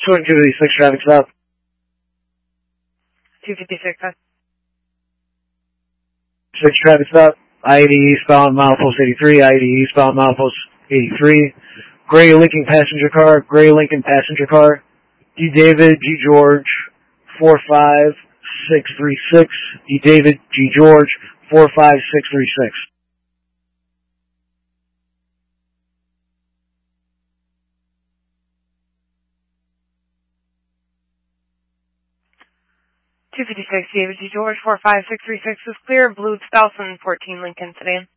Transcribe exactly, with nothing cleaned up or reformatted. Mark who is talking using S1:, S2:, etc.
S1: two fifty-six traffic stop.
S2: two fifty-six, huh?
S1: six traffic stop. I eighty eastbound, milepost eighty-three. I eighty eastbound, milepost eighty-three. Gray Lincoln passenger car. Gray Lincoln passenger car. D. David, G. George, four five six three six. D. David, G. George, four five six three six.
S2: two fifty-six, David G. George, four five six three six is clear. Blue one thousand fourteen Lincoln Sedan.